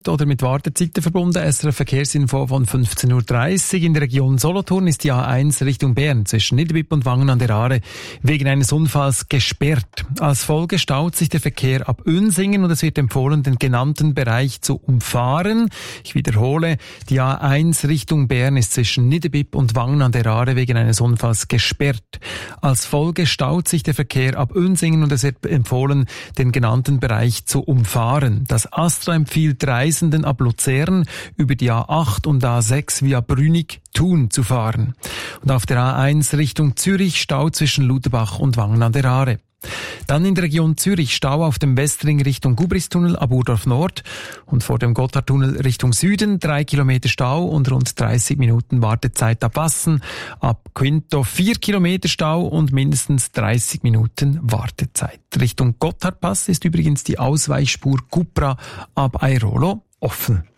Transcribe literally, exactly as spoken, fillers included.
oder mit Wartezeiten verbunden. S R F Verkehrsinfo von fünfzehn Uhr dreißig. In der Region Solothurn ist die A eins Richtung Bern zwischen Niederbipp und Wangen an der Aare wegen eines Unfalls gesperrt. Als Folge staut sich der Verkehr ab Unsingen und es wird empfohlen, den genannten Bereich zu umfahren. Ich wiederhole, die A eins Richtung Bern ist zwischen Niederbipp und Wangen an der Aare wegen eines Unfalls gesperrt. Als Folge staut sich der Verkehr ab Unsingen und es wird empfohlen, den genannten Bereich zu umfahren. Das Astra empfiehlt Reisenden ab Luzern über die A acht und A sechs via Brünig-Thun zu fahren. Und auf der A eins Richtung Zürich Stau zwischen Lutherbach und Wangen an der Aare. Dann in der Region Zürich Stau auf dem Westring Richtung Gubristunnel ab Urdorf Nord und vor dem Gotthardtunnel Richtung Süden drei Kilometer Stau und rund dreißig Minuten Wartezeit ab Wassen. Ab Quinto vier Kilometer Stau und mindestens dreißig Minuten Wartezeit. Richtung Gotthardpass ist übrigens die Ausweichspur Cupra ab Airolo offen.